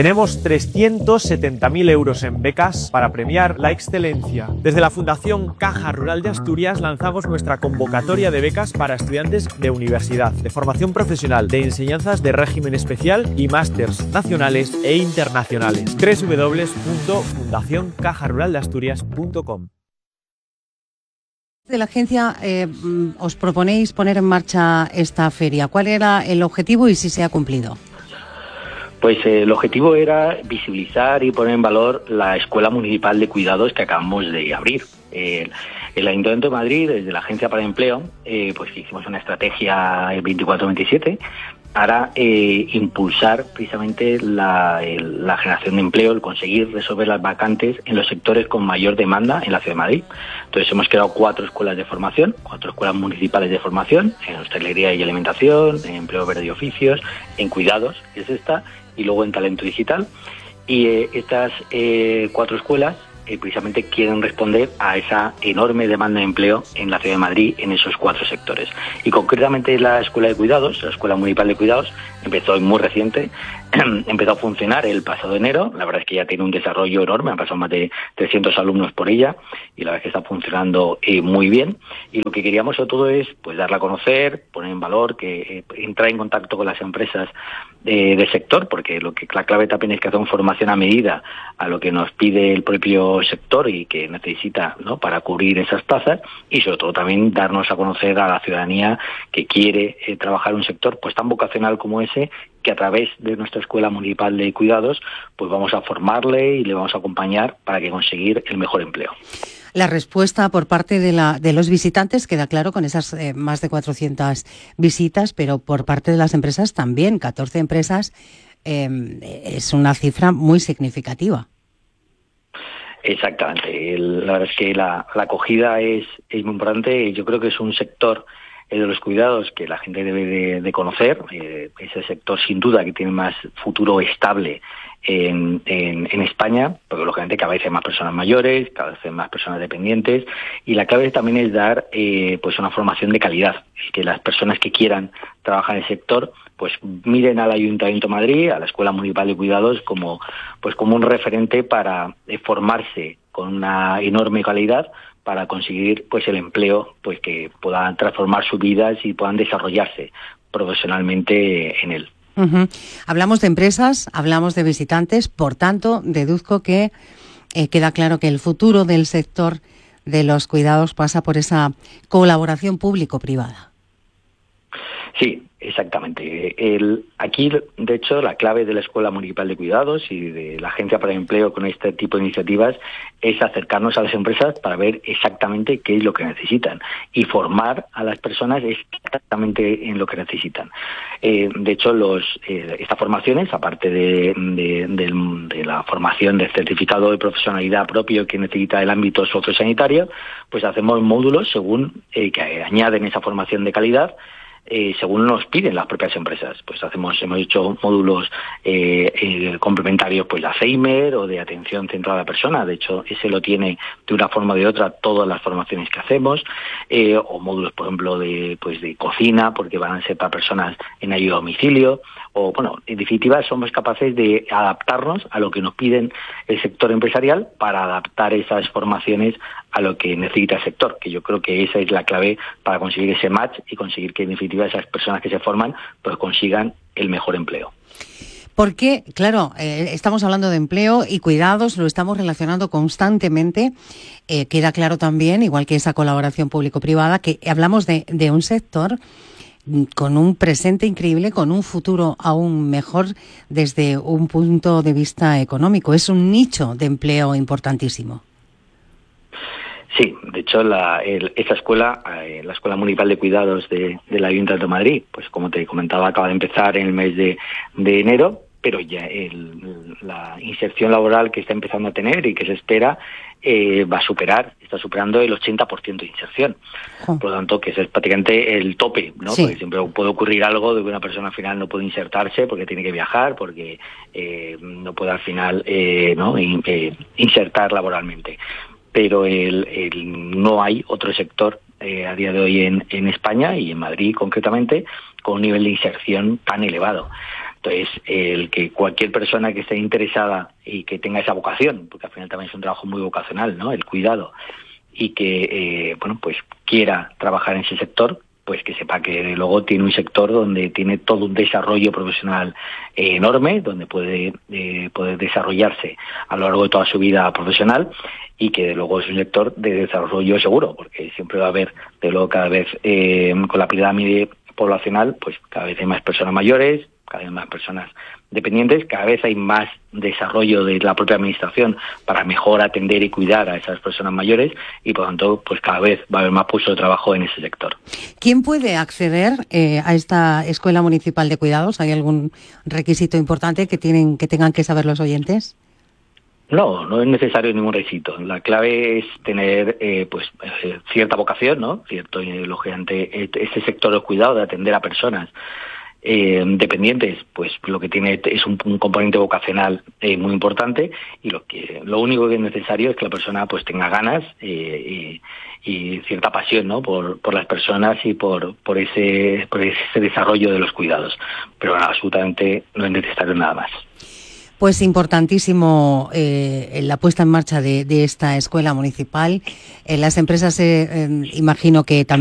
Tenemos 370.000 euros en becas para premiar la excelencia. Desde la Fundación Caja Rural de Asturias lanzamos nuestra convocatoria de becas para estudiantes de universidad, de formación profesional, de enseñanzas de régimen especial y másters nacionales e internacionales. www.fundacioncajaruraldeasturias.com. De la agencia os proponéis poner en marcha esta feria. ¿Cuál era el objetivo y si se ha cumplido? Pues el objetivo era visibilizar y poner en valor la Escuela Municipal de Cuidados que acabamos de abrir. El Ayuntamiento de Madrid, desde la Agencia para el Empleo, pues hicimos una estrategia 24-27 para impulsar precisamente la generación de empleo, el conseguir resolver las vacantes en los sectores con mayor demanda en la Ciudad de Madrid. Entonces hemos creado 4 escuelas de formación, 4 escuelas municipales de formación, en hostelería y alimentación, en empleo verde y oficios, en cuidados, que es esta, y luego en talento digital. Y estas 4 escuelas precisamente quieren responder a esa enorme demanda de empleo en la Ciudad de Madrid en esos 4 sectores. Y concretamente la Escuela de Cuidados, la Escuela Municipal de Cuidados, empezó muy reciente, empezó a funcionar el pasado enero. La verdad es que ya tiene un desarrollo enorme, han pasado más de 300 alumnos por ella y la verdad es que está funcionando muy bien. Y lo que queríamos sobre todo es pues darla a conocer, poner en valor, que entrar en contacto con las empresas del sector, porque la clave también es que hacemos formación a medida a lo que nos pide el propio sector y que necesita, ¿no?, para cubrir esas plazas, y sobre todo también darnos a conocer a la ciudadanía que quiere trabajar en un sector pues tan vocacional como ese, que a través de nuestra Escuela Municipal de Cuidados pues vamos a formarle y le vamos a acompañar para que conseguir el mejor empleo. La respuesta por parte de los visitantes queda claro con esas más de 400 visitas, pero por parte de las empresas también, 14 empresas, es una cifra muy significativa. Exactamente. La verdad es que la acogida es muy importante. Yo creo que es un sector de los cuidados que la gente debe de conocer. Es el sector sin duda que tiene más futuro estable en España, porque lógicamente cada vez hay más personas mayores, cada vez hay más personas dependientes, y la clave también es dar pues una formación de calidad, que las personas que quieran trabajar en el sector pues miren al Ayuntamiento de Madrid, a la Escuela Municipal de Cuidados como un referente para formarse con una enorme calidad para conseguir pues el empleo, pues que puedan transformar sus vidas y puedan desarrollarse profesionalmente en él. Uh-huh. Hablamos de empresas, hablamos de visitantes, por tanto, deduzco que queda claro que el futuro del sector de los cuidados pasa por esa colaboración público-privada. Sí, exactamente. Aquí, de hecho, la clave de la Escuela Municipal de Cuidados y de la Agencia para el Empleo con este tipo de iniciativas es acercarnos a las empresas para ver exactamente qué es lo que necesitan y formar a las personas exactamente en lo que necesitan. De hecho, estas formaciones, aparte de la formación del certificado de profesionalidad propio que necesita el ámbito sociosanitario, pues hacemos módulos según que añaden esa formación de calidad, según nos piden las propias empresas. Pues hemos hecho módulos complementarios pues de Alzheimer o de atención centrada a la persona. De hecho, ese lo tiene de una forma o de otra todas las formaciones que hacemos, o módulos, por ejemplo, de cocina, porque van a ser para personas en ayuda a domicilio, o bueno, en definitiva somos capaces de adaptarnos a lo que nos piden el sector empresarial para adaptar esas formaciones a lo que necesita el sector, que yo creo que esa es la clave para conseguir ese match y conseguir que en definitiva esas personas que se forman pues consigan el mejor empleo. Porque, claro, estamos hablando de empleo y cuidados, lo estamos relacionando constantemente. Queda claro también, igual que esa colaboración público-privada, que hablamos de un sector con un presente increíble, con un futuro aún mejor desde un punto de vista económico. Es un nicho de empleo importantísimo. Sí, de hecho, esta escuela, la Escuela Municipal de Cuidados del Ayuntamiento de Madrid, pues como te comentaba, acaba de empezar en el mes de enero, pero ya la inserción laboral que está empezando a tener y que se espera está superando el 80% de inserción. Por lo tanto, que ese es prácticamente el tope, ¿no? Sí. Porque siempre puede ocurrir algo de que una persona al final no puede insertarse porque tiene que viajar, porque no puede al final insertar laboralmente. Pero no hay otro sector a día de hoy en España y en Madrid concretamente con un nivel de inserción tan elevado. Entonces, el que cualquier persona que esté interesada y que tenga esa vocación, porque al final también es un trabajo muy vocacional, ¿no?, el cuidado, y que, pues quiera trabajar en ese sector, pues que sepa que luego tiene un sector donde tiene todo un desarrollo profesional enorme, donde puede poder desarrollarse a lo largo de toda su vida profesional, y que luego es un sector de desarrollo seguro, porque siempre va a haber, de luego, cada vez con la pirámide poblacional, pues cada vez hay más personas mayores, cada vez más personas dependientes, cada vez hay más desarrollo de la propia administración para mejor atender y cuidar a esas personas mayores, y por lo tanto, pues cada vez va a haber más puestos de trabajo en ese sector. ¿Quién puede acceder a esta Escuela Municipal de Cuidados? ¿Hay algún requisito importante que tengan que saber los oyentes? No es necesario ningún requisito. La clave es tener cierta vocación, ¿no? Cierto, lógicamente, este sector del cuidado, de atender a personas dependientes, pues lo que tiene es un componente vocacional muy importante, y lo único que es necesario es que la persona pues tenga ganas y cierta pasión, ¿no?, por las personas y por ese desarrollo de los cuidados. Pero bueno, absolutamente no es necesario nada más. Pues importantísimo la puesta en marcha de esta escuela municipal. Las empresas, imagino que también